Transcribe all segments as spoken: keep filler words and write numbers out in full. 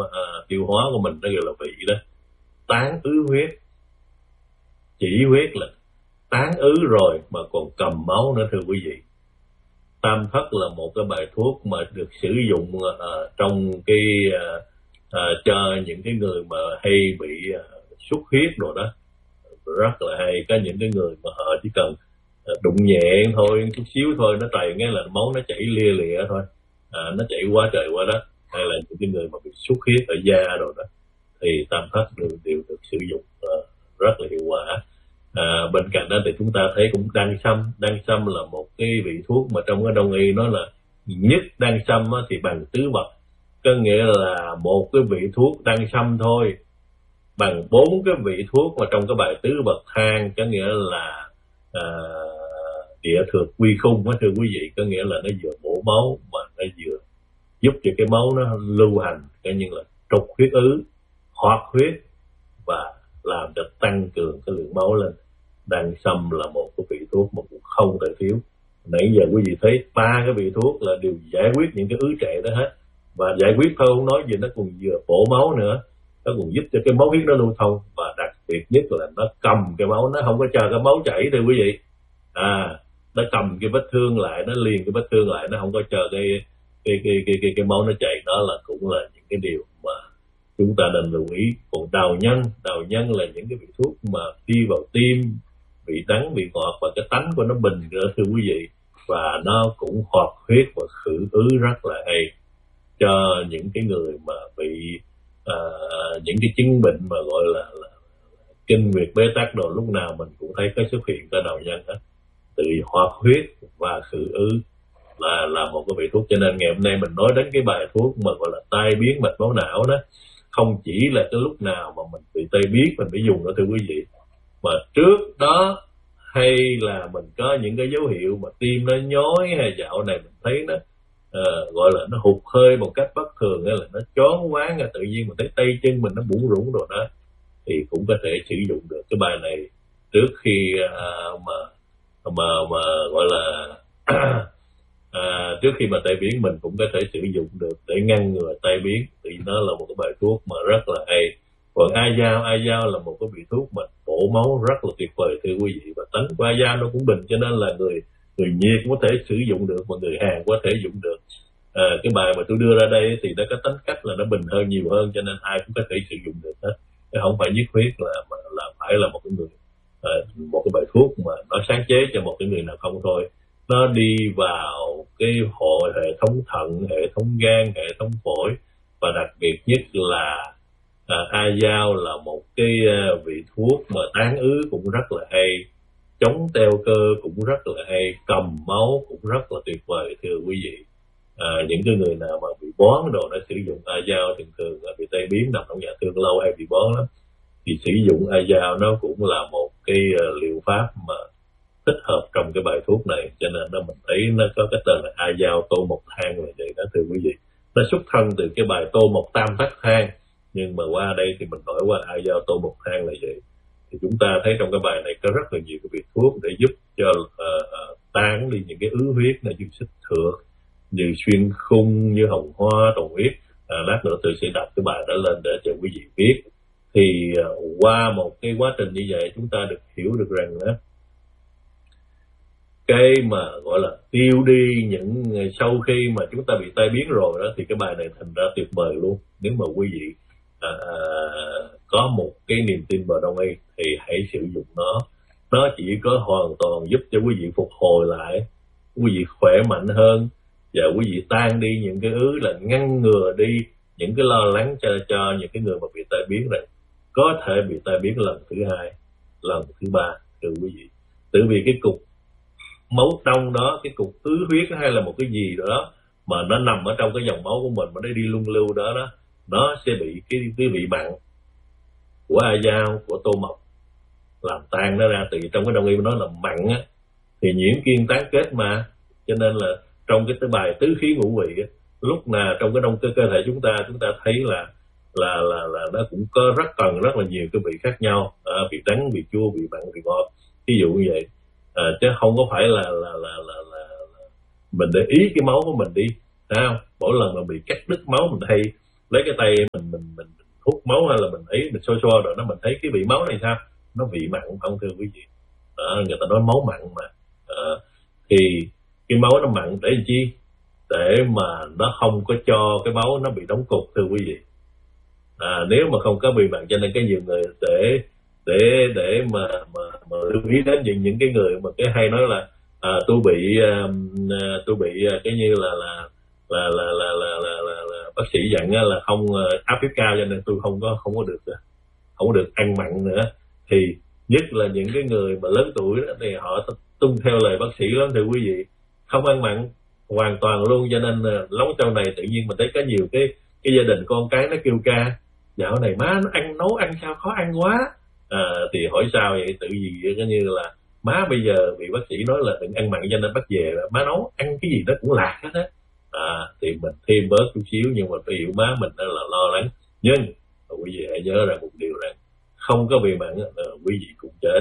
uh, tiêu hóa của mình, nó gọi là vị đó, tán ứ huyết. Chỉ huyết là tán ứ rồi mà còn cầm máu nữa thưa quý vị. Tam thất là một cái bài thuốc mà được sử dụng uh, trong cái uh, uh, cho những cái người mà hay bị uh, xuất huyết rồi đó, rất là hay. Có những cái người mà họ chỉ cần uh, đụng nhẹ thôi, chút xíu thôi, nó trầy nghe là máu nó chảy lia lịa thôi, uh, nó chảy quá trời quá đất, hay là những cái người mà bị xuất huyết ở da rồi đó, thì tam thất đều, đều được sử dụng uh, rất là hiệu quả. À, bên cạnh đó thì chúng ta thấy cũng đăng sâm. Đăng sâm là một cái vị thuốc mà trong cái đông y nó là nhất. Đăng sâm thì bằng tứ vật, có nghĩa là một cái vị thuốc đăng sâm thôi bằng bốn cái vị thuốc mà trong cái bài tứ vật thang, có nghĩa là à, địa thược quy khung đó, thưa quý vị. Có nghĩa là nó vừa bổ máu mà nó vừa giúp cho cái máu nó lưu hành, coi như là trục huyết ứ, hoạt huyết và làm cho tăng cường cái lượng máu lên. Đăng sâm là một cái vị thuốc mà cũng không thể thiếu. Nãy giờ quý vị thấy ba cái vị thuốc là đều giải quyết những cái ứ trệ đó hết, và giải quyết thôi không nói gì, nó còn vừa bổ máu nữa, nó còn giúp cho cái máu huyết nó lưu thông, và đặc biệt nhất là nó cầm cái máu, nó không có chờ cái máu chảy thưa quý vị. À, nó cầm cái vết thương lại, nó liền cái vết thương lại, nó không có chờ cái cái cái cái cái, cái máu nó chảy. Đó là cũng là những cái điều mà chúng ta nên lưu ý. Còn đào nhân, đào nhân là những cái vị thuốc mà đi vào tim, vị đắng, vị ngọt, và cái tánh của nó bình nữa thưa quý vị, và nó cũng hoạt huyết và khử ứ rất là hay cho những cái người mà bị uh, những cái chứng bệnh mà gọi là, là kinh nguyệt bế tắc đồ, lúc nào mình cũng thấy có xuất hiện cái đào nhân đó, từ hoạt huyết và khử ứ là là một cái vị thuốc. Cho nên ngày hôm nay mình nói đến cái bài thuốc mà gọi là tai biến mạch máu não đó, không chỉ là cái lúc nào mà mình bị tai biến mình phải dùng đó thưa quý vị, mà trước đó hay là mình có những cái dấu hiệu mà tim nó nhói, hay dạo này mình thấy nó uh, gọi là nó hụt hơi một cách bất thường, hay là nó choáng váng, tự nhiên mình thấy tay chân mình nó bủn rủn rồi đó, thì cũng có thể sử dụng được cái bài này trước khi uh, mà mà mà gọi là à, trước khi mà tai biến. Mình cũng có thể sử dụng được để ngăn ngừa tai biến, thì nó là một cái bài thuốc mà rất là hay. Còn a dao, a dao là một cái vị thuốc mà bổ máu rất là tuyệt vời thưa quý vị, và tánh của a dao nó cũng bình, cho nên là người người nhiệt có thể sử dụng được, mà người Hàn có thể dùng được. À, cái bài mà tôi đưa ra đây thì nó có tính cách là nó bình hơn, nhiều hơn, cho nên ai cũng có thể sử dụng được hết. Chứ không phải nhất quyết là mà là phải là một cái người à, một cái bài thuốc mà nó sáng chế cho một cái người nào không thôi. Nó đi vào cái hội hệ thống thận, hệ thống gan, hệ thống phổi, và đặc biệt nhất là à, a dao là một cái uh, vị thuốc mà tán ứ cũng rất là hay, chống teo cơ cũng rất là hay, cầm máu cũng rất là tuyệt vời thưa quý vị. À, những cái người nào mà bị bón đồ nó sử dụng a dao thường thường là bị tai biến, nằm trong nhà thương lâu hay bị bón lắm, thì sử dụng a dao nó cũng là một cái uh, liệu pháp mà thích hợp trong cái bài thuốc này. Cho nên nó mình thấy nó có cái tên là a dao tô mộc thang là vậy đó thưa quý vị. Nó xuất thân từ cái bài tô mộc tam thất thang, nhưng mà qua đây thì mình đổi qua a dao tô mộc thang là vậy. Thì chúng ta thấy trong cái bài này có rất là nhiều cái vị thuốc để giúp cho uh, uh, tán đi những cái ứ huyết này, như xích thược, như xuyên khung, như hồng hoa, tồn huyết. À, lát nữa tôi sẽ đọc cái bài đó lên để cho quý vị biết. Thì uh, qua một cái quá trình như vậy, chúng ta được hiểu được rằng đó, cái mà gọi là tiêu đi những sau khi mà chúng ta bị tai biến rồi đó, thì cái bài này thành ra tuyệt vời luôn. Nếu mà quý vị à, có một cái niềm tin vào đông y thì hãy sử dụng nó. Nó chỉ có hoàn toàn giúp cho quý vị phục hồi lại, quý vị khỏe mạnh hơn, và quý vị tan đi những cái ứ, là ngăn ngừa đi những cái lo lắng cho cho những cái người mà bị tai biến này có thể bị tai biến lần thứ hai, lần thứ ba thưa quý vị. Tự vì cái cục máu trong đó, cái cục ứ huyết hay là một cái gì đó mà nó nằm ở trong cái dòng máu của mình mà nó đi luân lưu đó đó, nó sẽ bị cái cái vị mặn của a dao, của tô mộc làm tan nó ra. Từ trong cái đông y nó là mặn á, thì nhiễm kiên tán kết mà, cho nên là trong cái bài tứ khí ngũ vị á, lúc nào trong cái trong cơ cơ thể chúng ta chúng ta thấy là là là là nó cũng có rất cần rất là nhiều cái vị khác nhau, à, vị đắng, vị chua, vị mặn, vị ngọt, ví dụ như vậy. À, chứ không có phải là là, là là là là mình để ý cái máu của mình đi, thấy không? Mỗi lần mà bị cắt đứt máu mình hay lấy cái tay mình mình mình hút máu hay là mình ấy mình xoa xoa rồi nó mình thấy cái vị máu này sao, nó vị mặn không thưa quý vị. Đó, người ta nói máu mặn mà. À, thì cái máu nó mặn để làm chi? Để mà nó không có cho cái máu nó bị đóng cục thưa quý vị. À, nếu mà không có bị mặn, cho nên cái nhiều người để để để mà mà mà lưu ý đến những những cái người mà cái hay nói là à, tôi bị uh, tôi bị uh, cái như là là là là là là, là, là, là bác sĩ dặn là không uh, áp huyết cao, cho nên tôi không có không có được không có được ăn mặn nữa. Thì nhất là những cái người mà lớn tuổi đó, thì họ tuân theo lời bác sĩ lắm thưa quý vị, không ăn mặn hoàn toàn luôn. Cho nên uh, lâu sau này tự nhiên mình thấy có nhiều cái cái gia đình con cái nó kêu ca dạo này má nó ăn nấu ăn sao khó ăn quá. À, thì hỏi sao vậy, tự gì cái như là má bây giờ bị bác sĩ nói là đừng ăn mặn cho nên bắt về má nấu ăn cái gì đó cũng lạc hết á. À, thì mình thêm bớt chút xíu, nhưng mà phải hiểu má mình đó là lo lắng. Nhưng quý vị hãy nhớ rằng một điều rằng không có bị mặn quý vị cũng chết.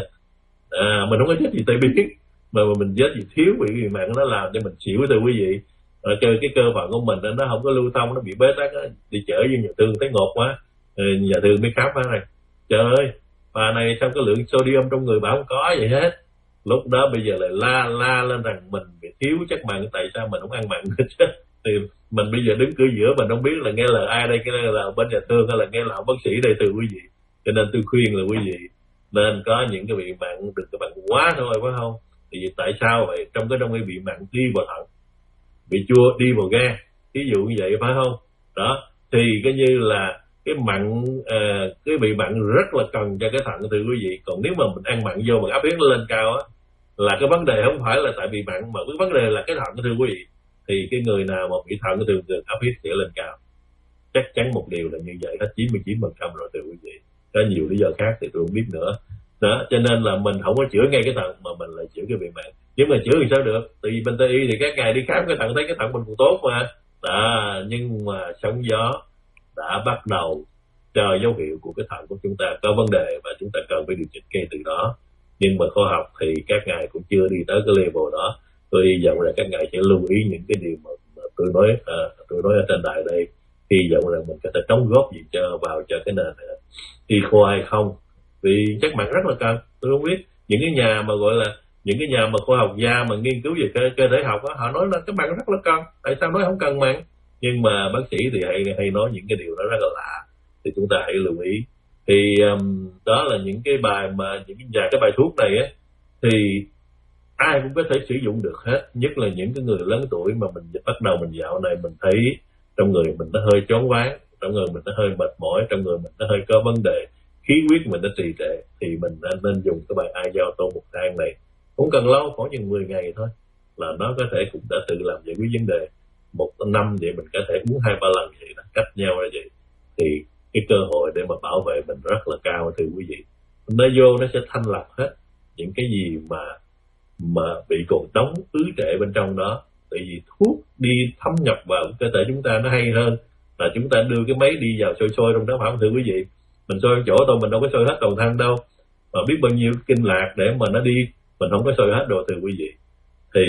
À, mình không có chết gì tai biến, mà mình chết gì thiếu bị mặn nó làm cho mình xỉu thưa quý vị. À, cái, cái cơ phận của mình nó không có lưu thông, nó bị bế tắc, đi chở vô nhà thương thấy ngột quá, nhà thương mới khám phá này trời ơi bà này sao cái lượng sodium trong người bà không có vậy hết. Lúc đó bây giờ lại la la lên rằng mình bị thiếu chất mặn, tại sao mình không ăn mặn hết chứ. Thì mình bây giờ đứng cửa giữa mình không biết là nghe lời ai đây, cái là bên nhà thương hay là nghe lời bác sĩ đây từ quý vị. Cho nên tôi khuyên là quý vị nên có những cái bị mặn, đừng có mặn quá thôi phải không. Thì tại sao vậy? Trong cái đông y bị mặn đi vào thận, bị chua đi vào gan, ví dụ như vậy phải không. Đó thì cái như là cái mặn uh, cái bị mặn rất là cần cho cái thận thưa quý vị. Còn nếu mà mình ăn mặn vô mà áp huyết lên cao á, là cái vấn đề không phải là tại bị mặn, mà cái vấn đề là cái thận thưa quý vị. Thì cái người nào mà bị thận thường thường áp huyết sẽ lên cao, chắc chắn một điều là như vậy hết, chín mươi chín phần trăm rồi thưa quý vị. Có nhiều lý do khác thì tôi không biết nữa. Đó, cho nên là mình không có chữa ngay cái thận mà mình lại chữa cái bị mặn. Nhưng mà chữa thì sao được? Tại vì bên Tây y thì các ngài đi khám cái thận thấy cái thận mình cũng tốt mà. Đó, nhưng mà sóng gió đã bắt đầu cho dấu hiệu của cái thận của chúng ta có vấn đề và chúng ta cần phải điều chỉnh ngay từ đó. Nhưng mà khoa học thì các ngài cũng chưa đi tới cái level đó. Tôi hy vọng là các ngài sẽ lưu ý những cái điều mà, mà tôi nói à, tôi nói ở trên đài đây. Hy vọng là mình có thể đóng góp gì cho vào cho cái nền này y khoa hay không, vì chất mặn rất là cần. Tôi không biết những cái nhà mà gọi là những cái nhà mà khoa học gia mà nghiên cứu về cơ, cơ thể học đó, họ nói là cái mặn rất là cần, tại sao nói không cần mặn. Nhưng mà bác sĩ thì hay hay nói những cái điều đó rất là lạ, thì chúng ta hãy lưu ý. Thì um, đó là những cái bài mà những cái nhà cái bài thuốc này á, thì ai cũng có thể sử dụng được hết, nhất là những cái người lớn tuổi mà mình bắt đầu mình dạo này mình thấy trong người mình nó hơi choáng váng, trong người mình nó hơi mệt mỏi, trong người mình nó hơi có vấn đề, khí huyết mình nó trì trệ, thì mình nên dùng cái bài ai giao tô một thang này. Không cần lâu, khoảng chừng mười ngày thôi là nó có thể cũng đã tự làm giải quyết vấn đề. Một năm vậy mình có thể uống hai ba lần vậy đó, cách nhau ra vậy, thì cái cơ hội để mà bảo vệ mình rất là cao thưa quý vị. Nó vô nó sẽ thanh lọc hết những cái gì mà mà bị còn đóng ứ trệ bên trong đó. Tại vì thuốc đi thâm nhập vào cơ thể chúng ta nó hay hơn là chúng ta đưa cái máy đi vào sôi sôi trong đó, phải không thưa quý vị. Mình sôi chỗ thôi, mình đâu có sôi hết toàn thân đâu, mà biết bao nhiêu kinh lạc để mà nó đi, mình không có sôi hết đồ thưa quý vị. Thì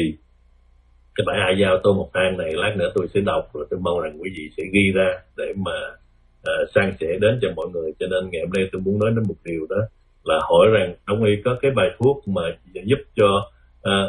cái bài ai giao tô một thang này lát nữa tôi sẽ đọc, rồi tôi mong rằng quý vị sẽ ghi ra để mà uh, san sẻ đến cho mọi người. Cho nên ngày hôm nay tôi muốn nói đến một điều đó là hỏi rằng Đông y có cái bài thuốc mà giúp cho uh,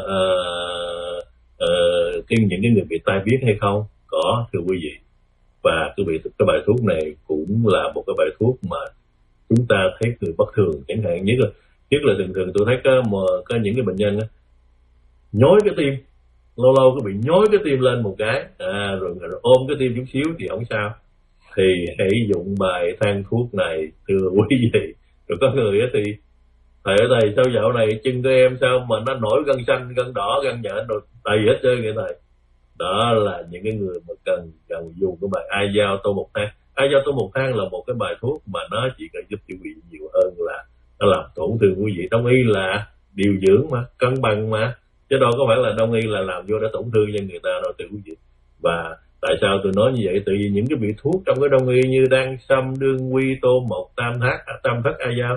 uh, uh, cái những cái người bị tai biến hay không? Có thưa quý vị. Và cái, cái bài thuốc này cũng là một cái bài thuốc mà chúng ta thấy người bất thường, chẳng hạn nhất là nhất là thường thường tôi thấy có, mà, có những cái bệnh nhân đó, nhói cái tim, lâu lâu có bị nhói cái tim lên một cái, à, rồi, rồi ôm cái tim chút xíu thì không sao. Thì hãy dụng bài thang thuốc này thưa quý vị. Rồi có người đó thì thầy ơi thầy sao dạo này chân của em sao mà nó nổi gân xanh, gân đỏ, gân nhện rồi đầy hết trơn vậy thầy. Đó là những cái người mà cần cần dùng cái bài ai giao tô một thang. Ai giao tô một thang là một cái bài thuốc mà nó chỉ cần giúp quý vị nhiều hơn là nó làm tổn thương quý vị. Đông y là điều dưỡng mà, cân bằng mà, chứ đâu có phải là đông y là làm vô để tổn thương cho người ta đâu thưa quý vị. Và tại sao tôi nói như vậy? Tại vì những cái vị thuốc trong cái đông y như đan sâm, đương quy, tô mộc, tam thác, tam thất ai giao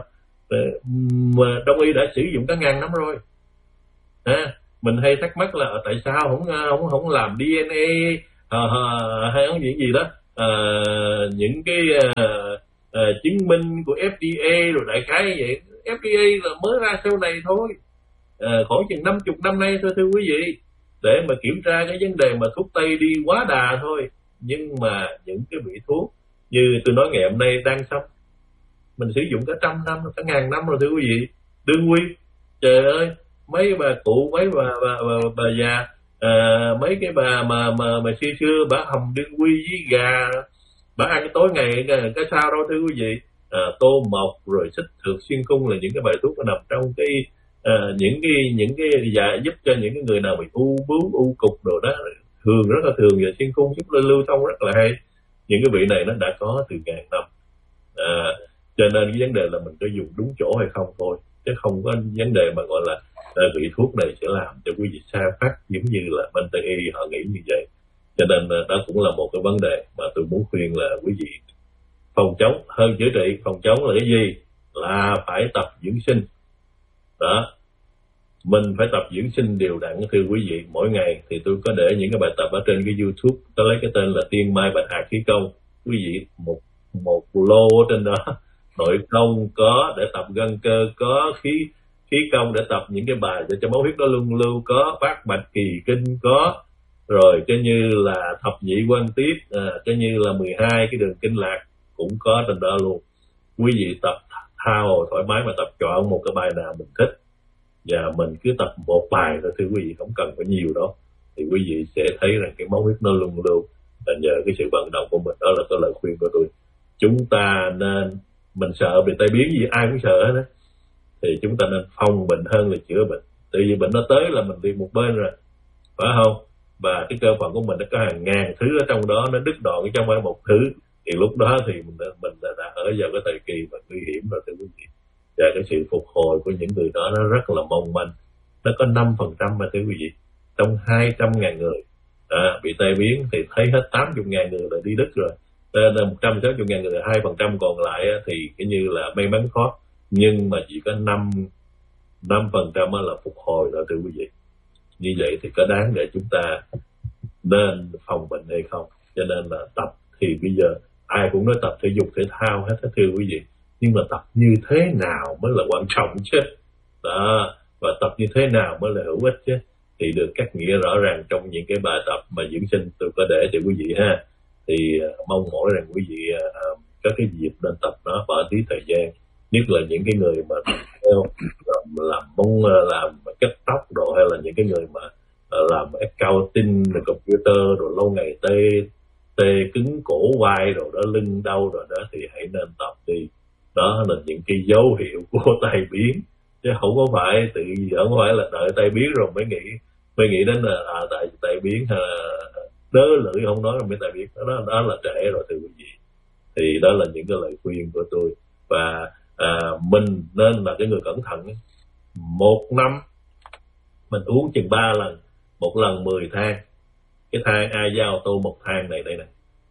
mà đông y đã sử dụng cả ngàn năm rồi. À, mình hay thắc mắc là tại sao không không không làm đê en a à, hay không gì gì đó, uh, những cái uh, uh, chứng minh của ép đê a rồi đại khái như vậy. ép đê a là mới ra sau này thôi, uh, khoảng chừng năm chục năm nay thôi thưa quý vị, để mà kiểm tra cái vấn đề mà thuốc tây đi quá đà thôi. Nhưng mà những cái vị thuốc như tôi nói ngày hôm nay đang sống, mình sử dụng cả trăm năm, cả ngàn năm rồi thưa quý vị. Đương quy, trời ơi, mấy bà cụ, mấy bà bà, bà, bà già, à, mấy cái bà mà mà mà xưa xưa bà hầm đương quy với gà, bà ăn tối ngày cái sao đâu thưa quý vị. À, tô mộc rồi xích thược xuyên cung là những cái bài thuốc nằm trong cái à, những cái những cái dạ giúp cho những cái người nào bị u bướu u cục đồ đó, thường rất là thường, và xuyên cung giúp lưu thông rất là hay. Những cái vị này nó đã có từ ngàn năm, à, cho nên cái vấn đề là mình có dùng đúng chỗ hay không thôi, chứ không có vấn đề mà gọi là à, vị thuốc này sẽ làm cho quý vị sa phát giống như là bên Tây y họ nghĩ như vậy. Cho nên đó cũng là một cái vấn đề mà tôi muốn khuyên là quý vị phòng chống hơn chữa trị. Phòng chống là cái gì? Là phải tập dưỡng sinh đó. Mình phải tập dưỡng sinh đều đặn thưa quý vị. Mỗi ngày thì tôi có để những cái bài tập ở trên cái YouTube, có lấy cái tên là Tiên Mai Bạch Hạc Khí Công. Quý vị một một lô ở trên đó, nội công có để tập gân cơ, có khí khí công để tập những cái bài để cho máu huyết nó luân lưu, có bát bạch kỳ kinh có, rồi cái như là thập nhị quan tiết, à, cái như là mười hai cái đường kinh lạc cũng có trên đó luôn. Quý vị tập thao thoải mái mà tập chọn một cái bài nào mình thích, và mình cứ tập một bài thôi thưa quý vị, không cần phải nhiều đâu, thì quý vị sẽ thấy rằng cái máu huyết nó luân lưu là nhờ cái sự vận động của mình. Đó là cái lời khuyên của tôi. Chúng ta nên, mình sợ bị tai biến gì, ai cũng sợ hết đó, thì chúng ta nên phòng bệnh hơn là chữa bệnh. Tại vì bệnh nó tới là mình đi một bên rồi, phải không? Và cái cơ phận của mình nó có hàng ngàn thứ ở trong đó, nó đứt đoạn trong mỗi một thứ, thì lúc đó thì mình đã, mình đã, đã ở vào cái thời kỳ mà nguy hiểm rồi thưa quý vị. Và cái sự phục hồi của những người đó nó rất là mong manh. Nó có năm phần trăm mà thưa quý vị, trong hai trăm ngàn người à, bị tai biến thì thấy hết tám mươi ngàn người là đi đứt rồi. Nên là một trăm sáu mươi ngàn người, hai phần trăm còn lại thì cái như là may mắn thoát, nhưng mà chỉ có năm năm phần trăm là phục hồi rồi thưa quý vị. Như vậy thì có đáng để chúng ta nên phòng bệnh hay không? Cho nên là tập thì bây giờ ai cũng nói tập thể dục thể thao hết thưa quý vị, nhưng mà tập như thế nào mới là quan trọng chứ đó, và tập như thế nào mới là hữu ích chứ, thì được cắt nghĩa rõ ràng trong những cái bài tập mà dưỡng sinh tôi có để cho quý vị ha. Thì uh, mong mỏi rằng quý vị uh, có cái dịp nên tập nó bỏ tí thời gian, nhất là những cái người mà theo làm, làm mong làm cắt tóc rồi, hay là những cái người mà uh, làm accounting rồi computer rồi lâu ngày tê tê cứng cổ vai rồi đó, lưng đau rồi đó, thì hãy nên tập đi. Đó là những cái dấu hiệu của tai biến, chứ không có phải tự không phải là đợi tai biến rồi mới nghĩ mới nghĩ đến là à, tại tai biến hay là đớ lưỡi không nói là mới tai biến. Đó, đó là trễ rồi thưa quý vị. Thì đó là những cái lời khuyên của tôi. Và à, mình nên là cái người cẩn thận. Một năm mình uống chừng ba lần, một lần mười thang. Cái thang ai giao tô một thang này đây này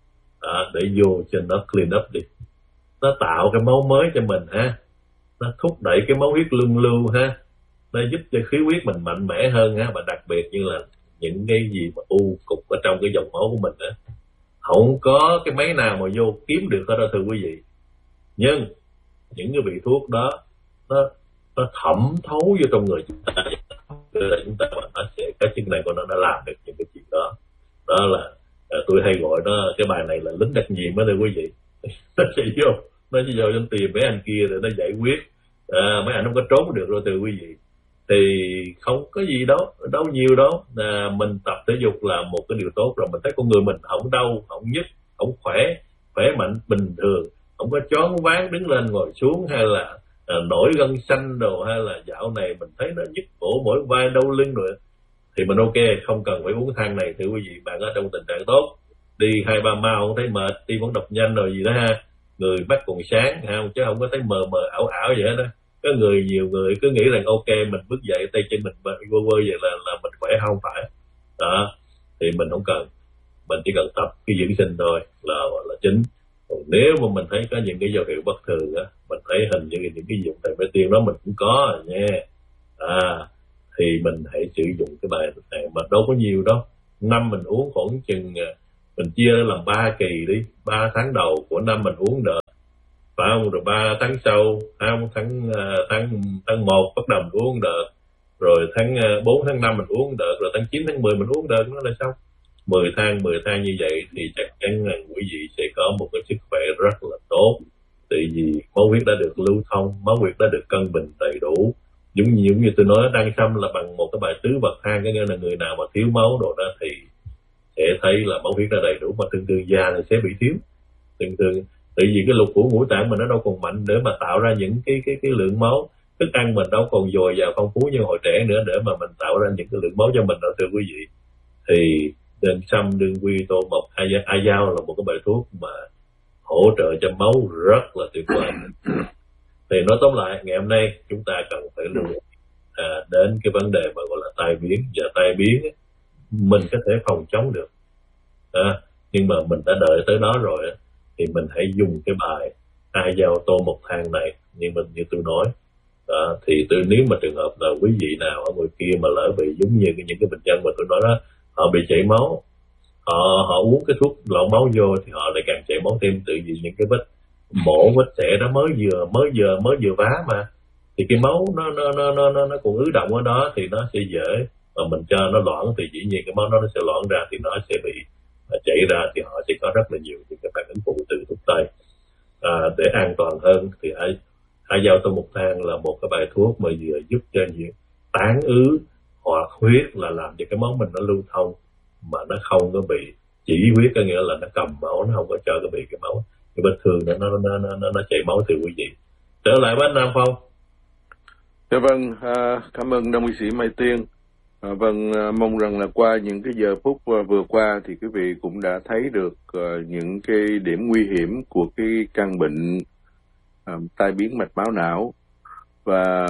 đó, để vô cho nó clean up đi, nó tạo cái máu mới cho mình ha, nó thúc đẩy cái máu huyết luân lưu ha, nó giúp cho khí huyết mình mạnh mẽ hơn ha. Và đặc biệt như là những cái gì mà u cục ở trong cái dòng máu của mình á, không có cái máy nào mà vô kiếm được hết đó thưa quý vị. Nhưng những cái vị thuốc đó nó nó thẩm thấu vô trong người chúng ta, là chúng ta nó sẽ cái chức năng của nó đã làm được những cái chuyện đó. Đó là tôi hay gọi nó, cái bài này là lính đặc nhiệm đó thưa quý vị. Nó sẽ vô nó sẽ vô trong tìm mấy anh kia rồi nó giải quyết, à, mấy anh không có trốn được rồi thưa quý vị. Thì không có gì đâu đâu nhiều đâu, à, mình tập thể dục là một cái điều tốt rồi. Mình thấy con người mình không đau không nhức, không khỏe khỏe mạnh bình thường, không có choáng váng đứng lên ngồi xuống, hay là à, nổi gân xanh đồ, hay là dạo này mình thấy nó nhức cổ mỏi vai đau lưng rồi, thì mình ok, không cần phải uống thang này thưa quý vị. Bạn ở trong tình trạng tốt, đi hai ba mao không thấy mệt, tim vẫn đập nhanh rồi gì đó ha, người mắt còn sáng ha, chứ không có thấy mờ mờ ảo ảo vậy hết đó. Có người nhiều người cứ nghĩ rằng ok mình bước dậy tay chân mình vơ vơ vậy là là mình khỏe, không phải đó. Thì mình không cần, mình chỉ cần tập cái dưỡng sinh thôi là là chính. Còn nếu mà mình thấy có những cái dấu hiệu bất thường á, mình thấy hình như những cái dụng thầy Bê Tiên đó mình cũng có rồi nha, à thì mình hãy sử dụng cái bài này, mà đâu có nhiều đâu. Năm mình uống khoảng chừng mình chia ra làm ba kỳ đi, ba tháng đầu của năm mình uống đợt, phải không? Rồi ba tháng sau, tháng tháng tháng tháng một bắt đầu mình uống đợt, rồi tháng bốn tháng năm mình uống đợt, rồi tháng chín tháng mười mình uống đợt, nó là xong. mười tháng mười tháng như vậy thì chắc chắn là quý vị sẽ có một cái sức khỏe rất là tốt. Tại vì máu huyết đã được lưu thông, máu huyết đã được cân bình đầy đủ. Giống như, giống như tôi nói, đăng xăm là bằng một cái bài tứ bậc thang, có nghĩa là người nào mà thiếu máu đồ đó thì sẽ thấy là máu huyết đã đầy đủ, mà thường thường già thì sẽ bị thiếu. Thường thường tại vì cái lục phủ ngũ tạng mình nó đâu còn mạnh để mà tạo ra những cái cái cái lượng máu, thức ăn mình đâu còn dồi dào phong phú như hồi trẻ nữa để mà mình tạo ra những cái lượng máu cho mình đâu, thưa quý vị. Thì đền sâm đương quy tô mộc a dao là một cái bài thuốc mà hỗ trợ cho máu rất là tuyệt vời. Thì nói tóm lại, ngày hôm nay chúng ta cần phải lưu ý à, đến cái vấn đề mà gọi là tai biến. Và tai biến ấy, mình có thể phòng chống được à, nhưng mà mình đã đợi tới đó rồi ấy, thì mình hãy dùng cái bài a dao tô mộc thang này như mình như tôi nói đó. Thì tôi nếu mà trường hợp là quý vị nào ở ngoài kia mà lỡ bị giống như những cái bệnh nhân mà tôi nói đó, họ bị chảy máu, họ họ uống cái thuốc loãng máu vô thì họ lại càng chảy máu thêm, tự vì những cái vết mổ vết xẻ đó mới vừa mới vừa mới vừa vá mà, thì cái máu nó nó nó nó nó, nó còn ứ động ở đó thì nó sẽ dễ, mà mình cho nó loãng thì dĩ nhiên cái máu đó nó sẽ loãng ra thì nó sẽ bị chảy ra, thì họ sẽ có rất là nhiều những cái phản ứng phụ từ thuốc tây. À, để an toàn hơn thì a dao tô mộc thang là một cái bài thuốc mà vừa giúp cho những tán ứ hoặc huyết, là làm cho cái máu mình nó lưu thông mà nó không có bị chỉ huyết, có nghĩa là nó cầm máu, nó không có cho cái bị cái máu cái vết thương nó nó nó nó nó chảy máu. Từ quý vị trở lại với Nam Phong. Dạ vâng, à, cảm ơn Đông y sĩ Mai Tiên. À, vâng, à, mong rằng là qua những cái giờ phút à, vừa qua thì quý vị cũng đã thấy được à, những cái điểm nguy hiểm của cái căn bệnh à, tai biến mạch máu não, và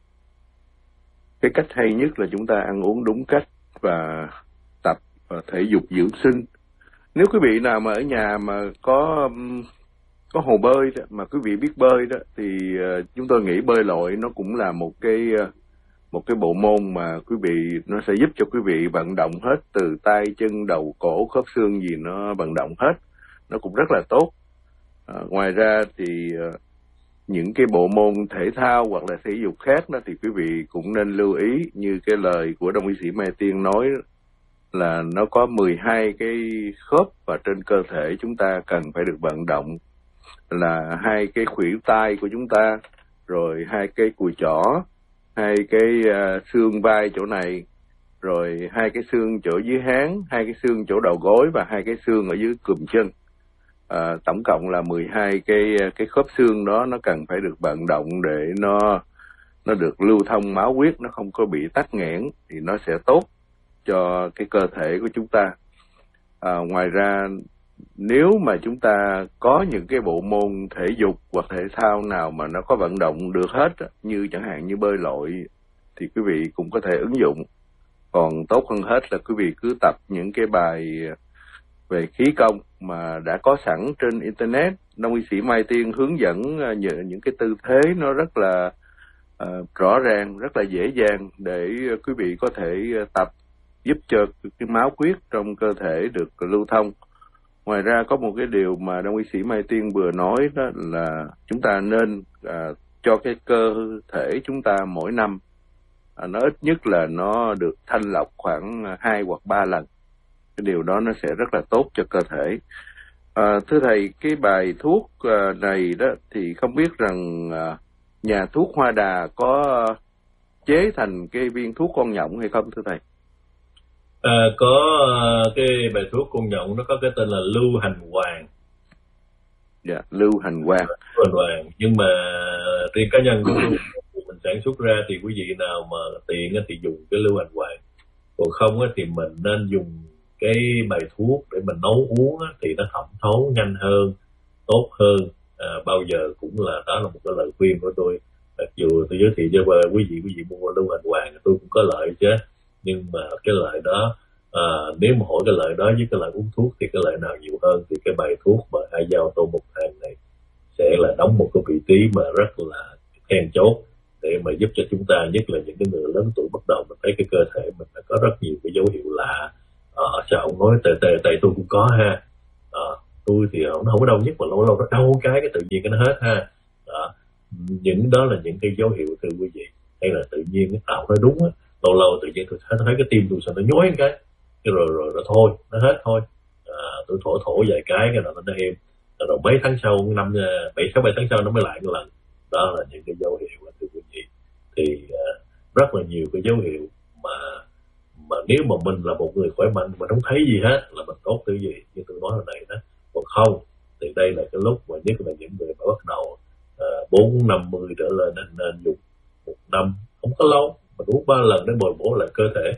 cái cách hay nhất là chúng ta ăn uống đúng cách và tập và thể dục dưỡng sinh. Nếu quý vị nào mà ở nhà mà có có hồ bơi đó, mà quý vị biết bơi đó, thì uh, chúng tôi nghĩ bơi lội nó cũng là một cái uh, một cái bộ môn mà quý vị nó sẽ giúp cho quý vị vận động hết từ tay chân đầu cổ khớp xương gì nó vận động hết, nó cũng rất là tốt. Uh, ngoài ra thì uh, những cái bộ môn thể thao hoặc là thể dục khác đó thì quý vị cũng nên lưu ý, như cái lời của Đông y sĩ Mai Tiên nói là nó có mười hai cái khớp và trên cơ thể chúng ta cần phải được vận động, là hai cái khuỷu tay của chúng ta, rồi hai cái cùi chỏ, hai cái uh, xương vai chỗ này, rồi hai cái xương chỗ dưới háng, hai cái xương chỗ đầu gối và hai cái xương ở dưới cùm chân. À, tổng cộng là mười hai cái cái khớp xương đó nó cần phải được vận động để nó nó được lưu thông máu huyết, nó không có bị tắc nghẽn, thì nó sẽ tốt cho cái cơ thể của chúng ta. À, ngoài ra nếu mà chúng ta có những cái bộ môn thể dục hoặc thể thao nào mà nó có vận động được hết, như chẳng hạn như bơi lội, thì quý vị cũng có thể ứng dụng. Còn tốt hơn hết là quý vị cứ tập những cái bài về khí công mà đã có sẵn trên internet. Đông y sĩ Mai Tiên hướng dẫn những cái tư thế nó rất là uh, rõ ràng, rất là dễ dàng để quý vị có thể tập, giúp cho cái máu huyết trong cơ thể được lưu thông. Ngoài ra có một cái điều mà Đông y sĩ Mai Tiên vừa nói đó là chúng ta nên à, cho cái cơ thể chúng ta mỗi năm à, nó ít nhất là nó được thanh lọc khoảng hai hoặc ba lần. Cái điều đó nó sẽ rất là tốt cho cơ thể. À, thưa thầy, cái bài thuốc à, này đó thì không biết rằng à, nhà thuốc Hoa Đà có chế thành cái viên thuốc con nhộng hay không thưa thầy? À, có cái bài thuốc con nhộng nó có cái tên là lưu hành hoàng. Dạ, yeah, lưu hành hoàng. Lưu hành hoàng. Nhưng mà riêng cá nhân của mình sản xuất ra thì quý vị nào mà tiện thì dùng cái lưu hành hoàng. Còn không thì mình nên dùng cái bài thuốc để mình nấu uống thì nó thẩm thấu nhanh hơn, tốt hơn. À, bao giờ cũng là đó là một cái lời khuyên của tôi. Mặc dù tôi giới thiệu cho quý vị quý vị mua lưu hành hoàng tôi cũng có lợi chứ, nhưng mà cái lợi đó à, nếu mà hỏi cái lợi đó với cái lợi uống thuốc thì cái lợi nào nhiều hơn, thì cái bài thuốc mà a dao tô mộc thang này sẽ là đóng một cái vị trí mà rất là then chốt để mà giúp cho chúng ta, nhất là những cái người lớn tuổi bắt đầu mình thấy cái cơ thể mình có rất nhiều cái dấu hiệu lạ, Ờ, sao ông nói tề tề tại tôi cũng có ha. Ờ, tôi thì nó không có đau nhất mà lâu lâu nó đau cái cái tự nhiên cái nó hết ha. Đó. Những đó là những cái dấu hiệu thưa quý vị, hay là tự nhiên cái tạo nói đúng á, lâu lâu tự nhiên tôi thấy, thấy cái tim tôi sao nó nhói cái, cái rồi rồi rồi thôi nó hết thôi. À, tôi thổ thổ vài cái cái rồi nó êm, rồi mấy tháng sau năm bảy sáu bảy tháng sau nó mới lại một lần. Đó là những cái dấu hiệu thưa quý vị. Thì uh, rất là nhiều cái dấu hiệu mà mà nếu mà mình là một người khỏe mạnh mà không thấy gì hết là mình tốt cái gì như tôi nói hồi nãy đó. Còn không thì đây là cái lúc mà nhất là những người mà bắt đầu bốn năm mươi trở lên nên, nên dùng một năm không có lâu mình uống ba lần để bồi bổ lại cơ thể.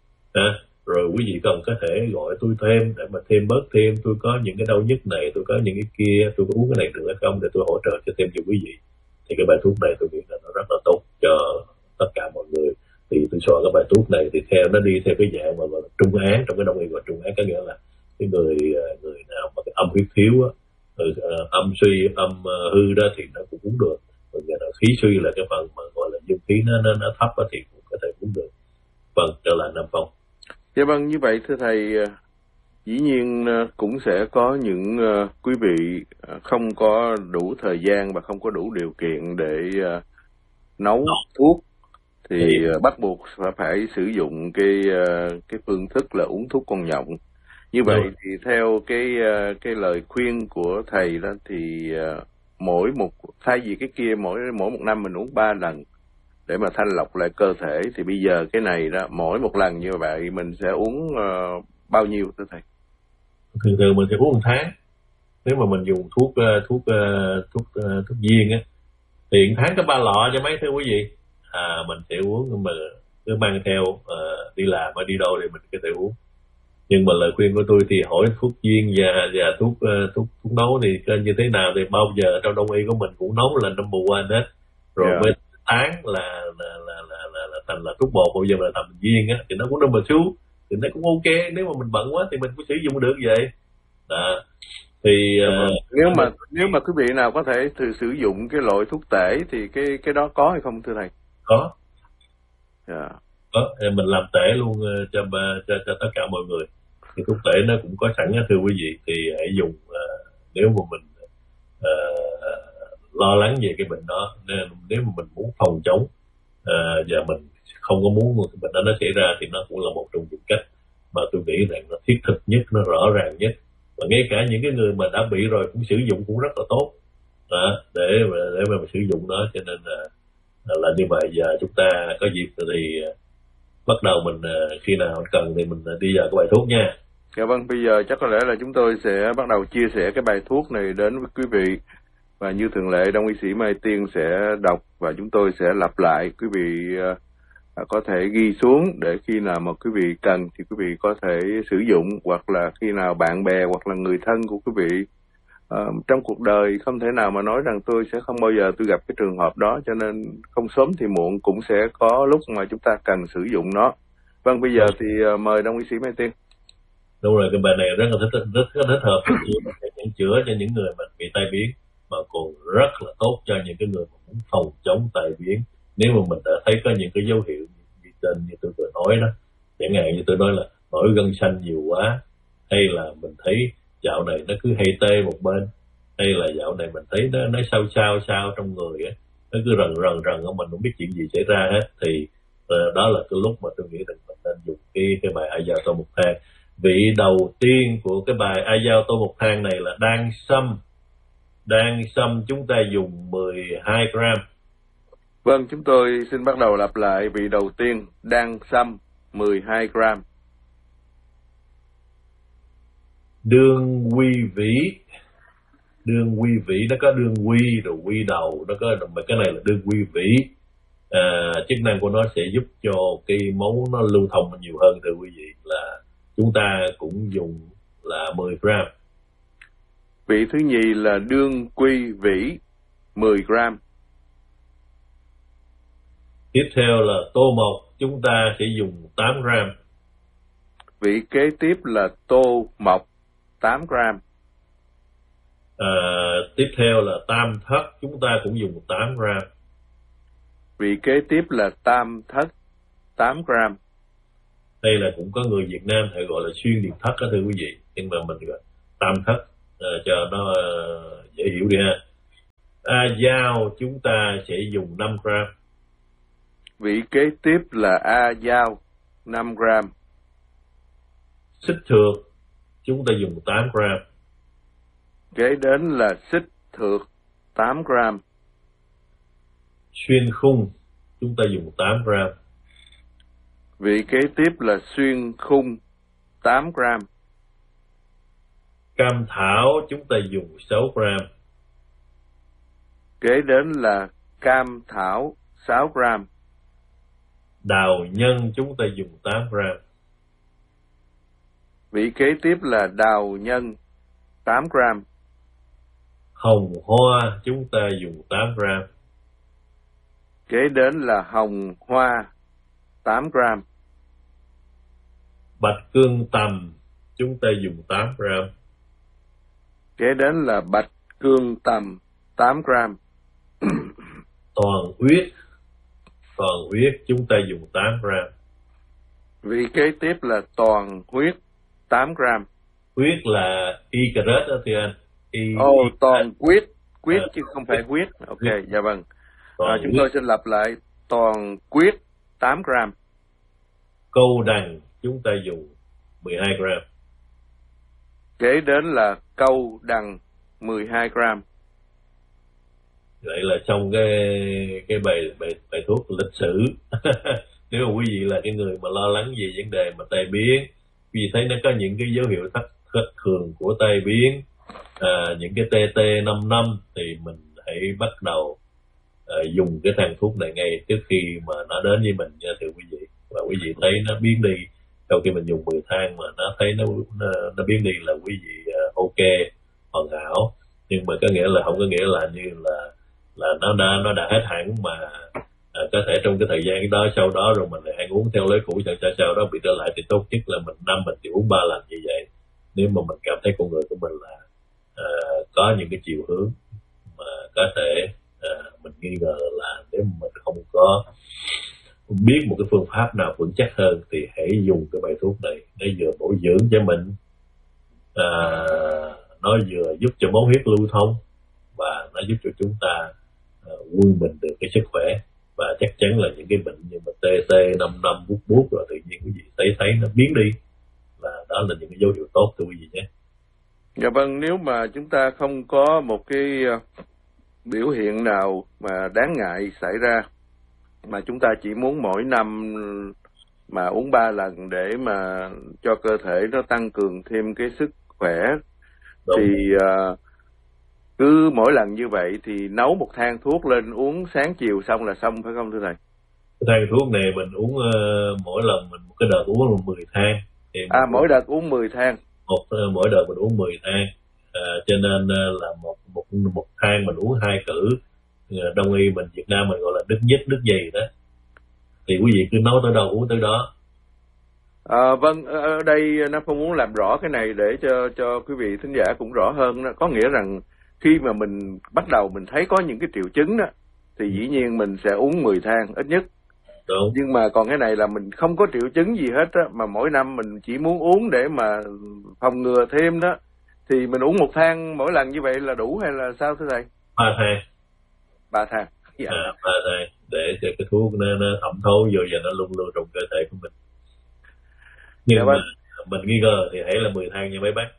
À, rồi quý vị cần có thể gọi tôi thêm để mà thêm bớt thêm, tôi có những cái đau nhức này, tôi có những cái kia, tôi có uống cái này được hay không để tôi hỗ trợ cho thêm cho quý vị. Thì cái bài thuốc này tôi nghĩ là nó rất là tốt cho tất cả mọi người. Thì tôi soạn cái bài thuốc này thì theo nó đi theo cái dạng mà gọi là trung án, trong cái đông y gọi trung án, có nghĩa là cái người người nào mà cái âm huyết thiếu á, ừ, âm suy âm uh, hư đó thì nó cũng uống được. Còn người nào khí suy là cái phần mà gọi là dương khí nó nó, nó thấp thì cũng có thể uống được. Vâng, trở lại Nam Phong. Dạ vâng, như vậy thưa thầy, dĩ nhiên cũng sẽ có những uh, quý vị không có đủ thời gian và không có đủ điều kiện để uh, nấu no. thuốc thì uh, bắt buộc phải, phải sử dụng cái uh, cái phương thức là uống thuốc con nhộng. Như vậy Đúng. Thì theo cái uh, cái lời khuyên của thầy đó thì uh, mỗi một thay vì cái kia mỗi mỗi một năm mình uống ba lần để mà thanh lọc lại cơ thể, thì bây giờ cái này đó mỗi một lần như vậy mình sẽ uống uh, bao nhiêu thưa thầy? Thường thường mình sẽ uống một tháng. Nếu mà mình dùng thuốc uh, thuốc uh, thuốc uh, thuốc viên á thì một tháng có ba lọ cho mấy thưa quý vị. À, mình sẽ uống nhưng mà cứ mang theo uh, đi làm hay đi đâu thì mình có thể uống. Nhưng mà lời khuyên của tôi thì hỏi thuốc viên và và thuốc uh, thuốc thuốc nấu thì như thế nào thì bao giờ trong đông y của mình cũng nấu là number one hết. Rồi yeah. Bên tán là là là là là, là thành là thuốc bột, bây giờ là thành viên á thì nó cũng number two thì nó cũng ok. Nếu mà mình bận quá thì mình cũng sử dụng được vậy. Đó. Thì uh, nếu mà nếu mà quý vị nào có thể thử sử dụng cái loại thuốc tể thì cái cái đó có hay không thưa thầy? Có. Yeah. Có, mình làm tể luôn cho cho cho tất cả mọi người. Thì thuốc tể nó cũng có sẵn thưa quý vị, thì hãy dùng uh, nếu mà mình uh, lo lắng về cái bệnh đó, nên nếu mà mình muốn phòng chống uh, và mình không có muốn cái bệnh đó nó xảy ra thì nó cũng là một trong những cách mà tôi nghĩ rằng nó thiết thực nhất, nó rõ ràng nhất. Và ngay cả những cái người mà đã bị rồi cũng sử dụng cũng rất là tốt đó, để mà để mà sử dụng nó. Cho nên là là như vậy. Giờ chúng ta có dịp thì bắt đầu mình khi nào cần thì mình đi vào cái bài thuốc nha. Dạ vâng, bây giờ chắc có lẽ là chúng tôi sẽ bắt đầu chia sẻ cái bài thuốc này đến với quý vị. Và như thường lệ, Đông y sĩ Mai Tiên sẽ đọc và chúng tôi sẽ lặp lại. Quý vị uh, có thể ghi xuống để khi nào mà quý vị cần thì quý vị có thể sử dụng, hoặc là khi nào bạn bè hoặc là người thân của quý vị uh, trong cuộc đời không thể nào mà nói rằng tôi sẽ không bao giờ tôi gặp cái trường hợp đó, cho nên không sớm thì muộn cũng sẽ có lúc mà chúng ta cần sử dụng nó. Vâng, bây giờ thì uh, mời Đông y sĩ Mai Tiên. Đúng rồi, cái bài này rất là thích, rất, rất thích hợp những chữa cho những người mà bị tai biến, mà còn rất là tốt cho những cái người mà muốn phòng chống tai biến. Nếu mà mình đã thấy có những cái dấu hiệu như trên như tôi vừa nói đó, chẳng hạn như tôi nói là nổi gân xanh nhiều quá, hay là mình thấy dạo này nó cứ hay tê một bên, hay là dạo này mình thấy nó nó sao sao sao trong người á, nó cứ rần rần rần mà mình không biết chuyện gì xảy ra hết, thì uh, đó là cái lúc mà tôi nghĩ rằng mình nên dùng cái cái bài A Dao Tô Một Thang. Vị đầu tiên của cái bài A Dao Tô Một Thang này là đan sâm. Đan sâm chúng ta dùng mười hai gram. Vâng, chúng tôi xin bắt đầu lặp lại vị đầu tiên, đan sâm mười hai gram. Đương quy vĩ. Đương quy vĩ nó có đương quy rồi quy đầu, nó có mà cái này là đương quy vĩ. À, chức năng của nó sẽ giúp cho cái máu nó lưu thông nhiều hơn thưa quý vị, là chúng ta cũng dùng là mười gram. Vị thứ nhì là đương quy vĩ mười gram. Tiếp theo là tô mộc, chúng ta sẽ dùng tám gram. Vị kế tiếp là tô mộc tám gram. À, tiếp theo là tam thất, chúng ta cũng dùng tám gram. Vị kế tiếp là tam thất tám gram. Đây là cũng có người Việt Nam hay gọi là xuyên điện thất đó thưa quý vị, nhưng mà mình gọi tam thất à, cho nó à, dễ hiểu đi ha. À, dao chúng ta sẽ dùng năm gram. Vị kế tiếp là A dao năm gram. Xích thược chúng ta dùng tám gram. Kế đến là xích thược tám gram. Xuyên khung chúng ta dùng tám gram. Vị kế tiếp là xuyên khung tám gram. Cam thảo chúng ta dùng sáu gram. Kế đến là cam thảo sáu gram. Đào nhân chúng ta dùng tám gram. Vị kế tiếp là đào nhân tám gram. Hồng hoa chúng ta dùng tám gram. Kế đến là hồng hoa tám gram. Bạch cương tầm chúng ta dùng tám gram. Kế đến là bạch cương tầm tám gram. Toàn uyết, toàn uyết chúng ta dùng tám gram. Vị kế tiếp là toàn huyết tám gram. Huyết là y carat đó thưa anh. Y, Ồ, oh, y toàn quyết, quyết à, chứ không phải huyết. Ok, huyết. dạ vâng. À, chúng huyết. tôi xin lặp lại, toàn quyết tám gram. Câu đằng chúng ta dùng mười hai gram. Kế đến là câu đằng mười hai gram. Vậy là xong cái cái bài bài bài thuốc lịch sử. Nếu mà quý vị là cái người mà lo lắng về vấn đề mà tai biến, quý vị thấy nó có những cái dấu hiệu thất thất thường của tai biến, à, những cái tê tê năm năm thì mình hãy bắt đầu à, dùng cái thang thuốc này ngay trước khi mà nó đến với mình nha thưa quý vị. Và quý vị thấy nó biến đi sau khi mình dùng mười thang mà nó thấy nó nó, nó biến đi là quý vị uh, ok hoàn hảo, nhưng mà có nghĩa là không có nghĩa là như là là nó đã nó đã hết hẳn mà à, có thể trong cái thời gian đó sau đó rồi mình lại ăn uống theo lối cũ, sau sau sau đó bị trở lại thì tốt nhất là mình năm mình chỉ uống ba lần như vậy. Nếu mà mình cảm thấy con người của mình là à, có những cái chiều hướng mà có thể à, mình nghi ngờ là nếu mà mình không có biết một cái phương pháp nào vững chắc hơn thì hãy dùng cái bài thuốc này. Nó vừa bổ dưỡng cho mình, à, nó vừa giúp cho máu huyết lưu thông và nó giúp cho chúng ta uh, quân bình được cái sức khỏe. Và chắc chắn là những cái bệnh như mà tê tê năm năm bút bút rồi tự nhiên quý vị thấy thấy nó biến đi, là đó là những cái dấu hiệu tốt thưa quý vị nhé. Dạ vâng, nếu mà chúng ta không có một cái uh, biểu hiện nào mà đáng ngại xảy ra, mà chúng ta chỉ muốn mỗi năm mà uống ba lần để mà cho cơ thể nó tăng cường thêm cái sức khỏe, đúng. Thì uh, cứ mỗi lần như vậy thì nấu một thang thuốc lên uống sáng chiều xong là xong, phải không thưa thầy? Cái thang thuốc này mình uống uh, mỗi lần mình một cái đợt uống là mười thang. Thì à mỗi đợt uống mười thang. Một uh, mỗi đợt mình uống mười thang. Uh, cho nên uh, là một một một thang mình uống hai cử. Uh, Đông y mình Việt Nam mình gọi là đứt nhích đứt gì đó. Thì quý vị cứ nấu tới đâu uống tới đó. À, vâng, ở đây nó không muốn làm rõ cái này để cho cho quý vị thính giả cũng rõ hơn. Có nghĩa rằng khi mà mình bắt đầu mình thấy có những cái triệu chứng đó thì dĩ nhiên mình sẽ uống mười thang ít nhất. Đúng. Nhưng mà còn cái này là mình không có triệu chứng gì hết á, mà mỗi năm mình chỉ muốn uống để mà phòng ngừa thêm đó, thì mình uống một thang mỗi lần như vậy là đủ hay là sao thưa thầy? Ba thang. Ba thang. Dạ. À, ba thang để cho cái thuốc nó, nó thẩm thấu vô và nó luôn luôn trong cơ thể của mình. Nhưng dạ mà vâng. Mình nghi ngờ thì hãy là mười thang nha mấy bác.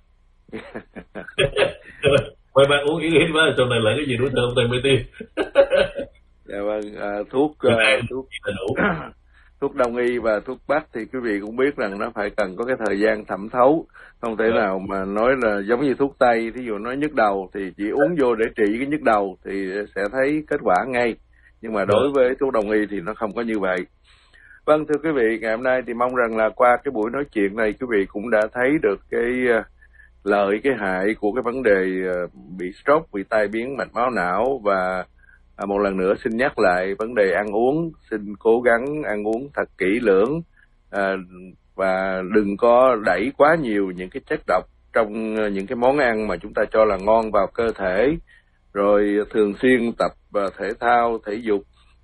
Mấy bác uống ít ít quá sau này lại cái gì đối tượng tay mới tiêm. Dạ vâng, à, thuốc uh, thuốc thuốc đông y và thuốc bắc thì quý vị cũng biết rằng nó phải cần có cái thời gian thẩm thấu, không thể dạ. nào mà nói là giống như thuốc tây, thí dụ nói nhức đầu thì chỉ uống vô để trị cái nhức đầu thì sẽ thấy kết quả ngay, nhưng mà đối với thuốc đông y thì nó không có như vậy. Vâng, thưa quý vị, ngày hôm nay thì mong rằng là qua cái buổi nói chuyện này quý vị cũng đã thấy được cái uh, lợi cái hại của cái vấn đề uh, bị stroke, bị tai biến mạch máu não. Và À, một lần nữa xin nhắc lại vấn đề ăn uống, xin cố gắng ăn uống thật kỹ lưỡng à, và đừng có đẩy quá nhiều những cái chất độc trong những cái món ăn mà chúng ta cho là ngon vào cơ thể. Rồi thường xuyên tập uh, thể thao, thể dục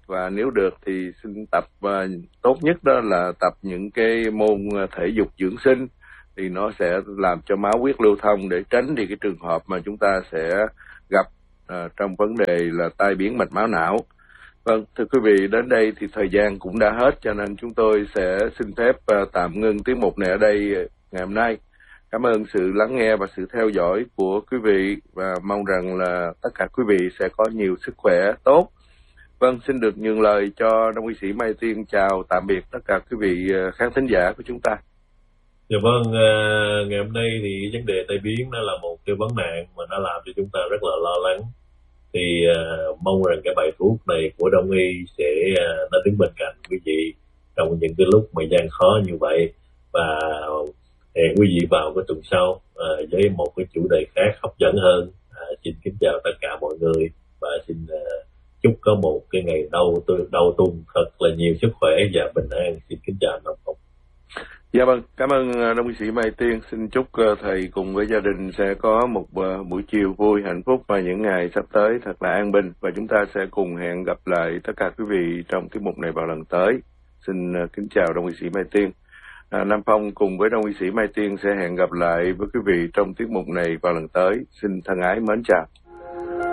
và nếu được thì xin tập, uh, tốt nhất đó là tập những cái môn thể dục dưỡng sinh, thì nó sẽ làm cho máu huyết lưu thông, để tránh thì cái trường hợp mà chúng ta sẽ gặp uh, trong vấn đề là tai biến mạch máu não. Vâng, thưa quý vị, đến đây thì thời gian cũng đã hết, cho nên chúng tôi sẽ xin phép uh, tạm ngưng tiết mục này ở đây ngày hôm nay. Cảm ơn sự lắng nghe và sự theo dõi của quý vị, và mong rằng là tất cả quý vị sẽ có nhiều sức khỏe tốt. Vâng, xin được nhường lời cho Đông y sĩ Mai Tiên chào tạm biệt tất cả quý vị khán thính giả của chúng ta. Dạ vâng, ngày hôm nay thì vấn đề tai biến nó là một cái vấn nạn mà nó làm cho chúng ta rất là lo lắng. Thì uh, mong rằng cái bài thuốc này của Đông y sẽ uh, nó đứng bên cạnh quý vị trong những cái lúc mà gian khó như vậy. Và hẹn quý vị vào cái tuần sau uh, với một cái chủ đề khác hấp dẫn hơn. Uh, xin kính chào tất cả mọi người, và xin uh, chúc có một cái ngày đầu đầu tuần thật là nhiều sức khỏe và bình an. Xin kính chào Nam Phong. Dạ vâng, cảm ơn Đông y sĩ Mai Tiên. Xin chúc thầy cùng với gia đình sẽ có một buổi chiều vui, hạnh phúc và những ngày sắp tới thật là an bình. Và chúng ta sẽ cùng hẹn gặp lại tất cả quý vị trong tiết mục này vào lần tới. Xin kính chào Đông y sĩ Mai Tiên. À, Nam Phong cùng với Đông y sĩ Mai Tiên sẽ hẹn gặp lại với quý vị trong tiết mục này vào lần tới. Xin thân ái mến chào.